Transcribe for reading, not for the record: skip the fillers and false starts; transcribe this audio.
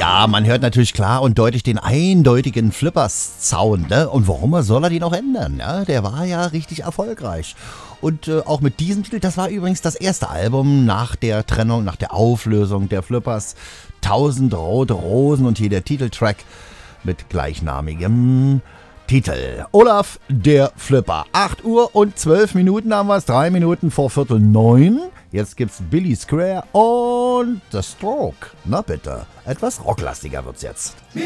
Ja, man hört natürlich klar und deutlich den eindeutigen Flippers-Sound, ne? Und warum soll er den auch ändern? Ja, der war ja richtig erfolgreich. Und auch mit diesem Titel, das war übrigens das erste Album nach der Trennung, nach der Auflösung der Flippers. 1000 rote Rosen und hier der Titeltrack mit gleichnamigem Titel. Olaf, der Flipper. 8 Uhr und 12 Minuten haben wir es, 3 Minuten vor 8:45. Jetzt gibt's Billy Square und The Stroke. Na bitte, etwas rocklastiger wird's jetzt.